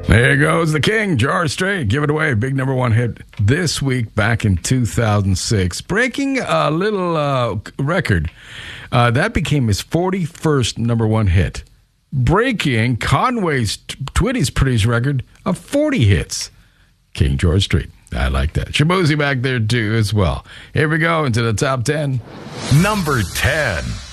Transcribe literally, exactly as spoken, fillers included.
There goes the king, George Strait. Give it away. Big number one hit this week back in two thousand six. Breaking a little uh, record. Uh, that became his forty-first number one hit. Breaking Conway's Twitty's Pretty's record of forty hits. King George Strait. I like that. Shaboozey back there too as well. Here we go into the top ten. Number ten.